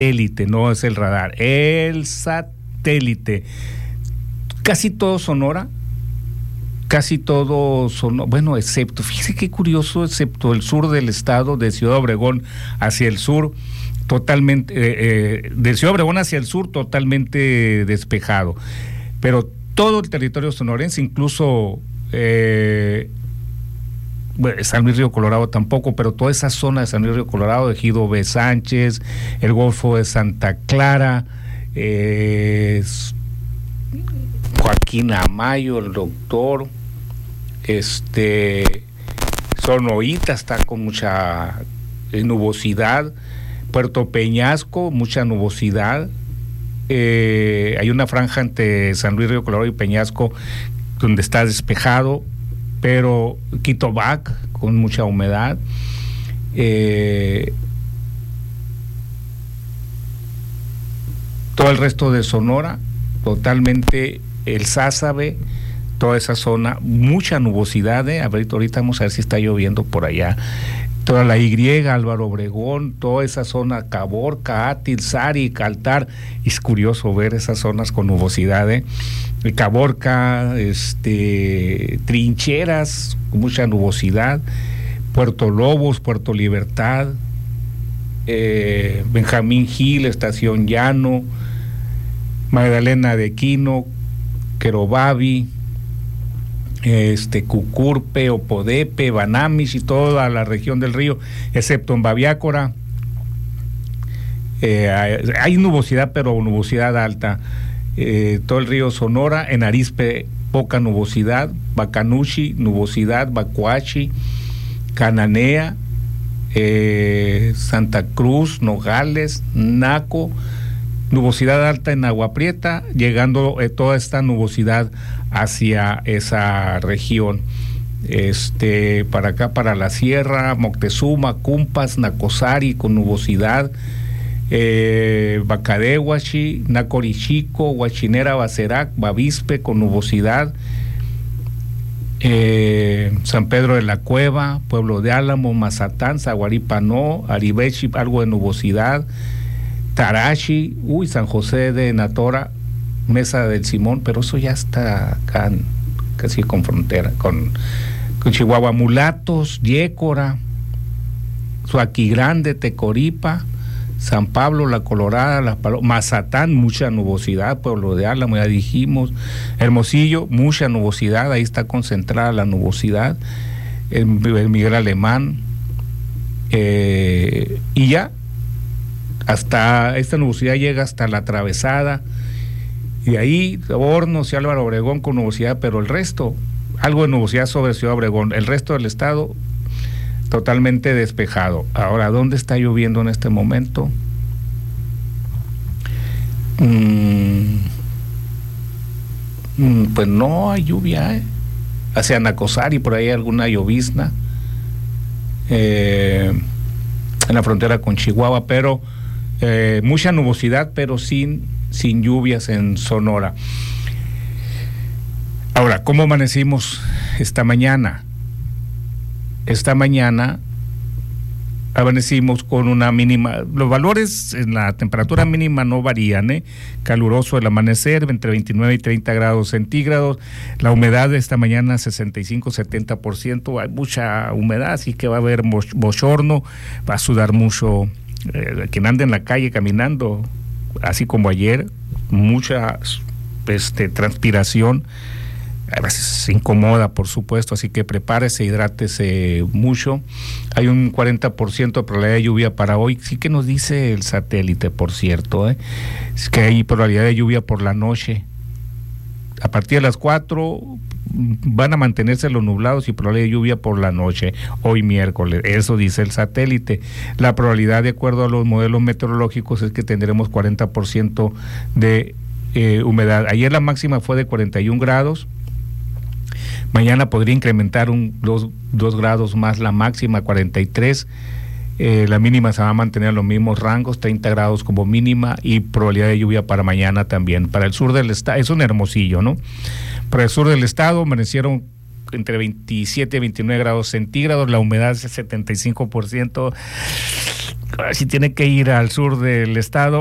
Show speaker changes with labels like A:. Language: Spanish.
A: satélite, no es el radar, el satélite. Casi todo Sonora, bueno, excepto, fíjese qué curioso, excepto el sur del estado, de Ciudad Obregón hacia el sur, totalmente, de Ciudad Obregón hacia el sur, totalmente despejado. Pero todo el territorio sonorense, incluso San Luis Río Colorado tampoco, pero toda esa zona de San Luis Río Colorado, Ejido B. Sánchez, el Golfo de Santa Clara, Joaquín Amayo, el doctor, Sonoita está con mucha nubosidad, Puerto Peñasco, mucha nubosidad, hay una franja entre San Luis Río Colorado y Peñasco donde está despejado, pero Quitobac con mucha humedad, todo el resto de Sonora totalmente, el Sázabe, toda esa zona, mucha nubosidad, a ver, ahorita vamos a ver si está lloviendo por allá, toda la Y, Álvaro Obregón, toda esa zona, Caborca, Átil, Sari, Caltar, es curioso ver esas zonas con nubosidad, Caborca, Trincheras, mucha nubosidad, Puerto Lobos, Puerto Libertad, Benjamín Gil, Estación Llano, Magdalena de Quino, Querobabi, Cucurpe, Opodepe, Banamis y toda la región del río, excepto en Babiácora. Hay nubosidad, pero nubosidad alta. Todo el río Sonora, en Arizpe poca nubosidad, Bacanuchi, nubosidad, Bacuachi, Cananea, Santa Cruz, Nogales, Naco, nubosidad alta en Agua Prieta, llegando toda esta nubosidad hacia esa región. Para acá, para la sierra, Moctezuma, Cumpas, Nacosari con nubosidad, Bacadehuachi, Nacorichico, Huachinera, Bacerac, Bavispe con nubosidad, San Pedro de la Cueva, Pueblo de Álamo, Mazatán, Zaguaripanó, Aribechi, algo de nubosidad, Tarachi, San José de Natora, Mesa del Simón, pero eso ya está acá casi con frontera con Chihuahua, Mulatos, Yécora, Suaquigrande, Tecoripa, San Pablo, La Colorada, Mazatán, mucha nubosidad, Pueblo de Álamo, ya dijimos, Hermosillo, mucha nubosidad, ahí está concentrada la nubosidad, el Miguel Alemán, y ya, hasta esta nubosidad llega hasta La Atravesada, y ahí Hornos y Álvaro Obregón con nubosidad, pero el resto, algo de nubosidad sobre Ciudad Obregón, el resto del estado totalmente despejado. Ahora, ¿dónde está lloviendo en este momento? Pues no hay lluvia, hacia Nacosari por ahí alguna llovizna, en la frontera con Chihuahua, pero mucha nubosidad, pero sin lluvias en Sonora. Ahora, ¿cómo amanecimos esta mañana? Esta mañana amanecimos con una mínima, los valores en la temperatura mínima no varían, caluroso el amanecer, entre 29 y 30 grados centígrados, la humedad de esta mañana 65-70%, hay mucha humedad, así que va a haber bochorno, va a sudar mucho, quien anda en la calle caminando, así como ayer, mucha transpiración, a veces se incomoda, por supuesto, así que prepárese, hidrátese mucho. Hay un 40% de probabilidad de lluvia para hoy, sí que nos dice el satélite, por cierto, es que hay probabilidad de lluvia por la noche. A partir de las 4 van a mantenerse los nublados y probabilidad de lluvia por la noche, hoy miércoles, eso dice el satélite. La probabilidad, de acuerdo a los modelos meteorológicos, es que tendremos 40% de humedad. Ayer la máxima fue de 41 grados, mañana podría incrementar 2 grados más la máxima, 43, la mínima se va a mantener en los mismos rangos, 30 grados como mínima, y probabilidad de lluvia para mañana también. Para el sur del estado, es un Hermosillo, ¿no? Para el sur del estado amanecieron entre 27 y 29 grados centígrados, la humedad es 75%, si tiene que ir al sur del estado,